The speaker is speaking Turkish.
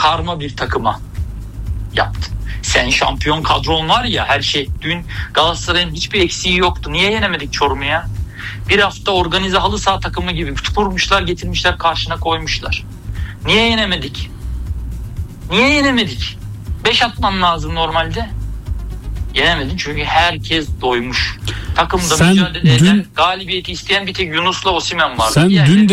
karma bir takıma yaptın. Sen şampiyon kadron var ya, her şey. Dün Galatasaray'ın hiçbir eksiği yoktu. Niye yenemedik Çorum'u ya? Bir hafta organize halı saha takımı gibi kurmuşlar, getirmişler, karşına koymuşlar. Niye yenemedik? Niye yenemedik? 5 atman lazım normalde. Yenemedin çünkü herkes doymuş. Takımda mücadele eden, galibiyeti isteyen bir tek Yunus'la Osimhen vardı. Sen Diğerleri dün de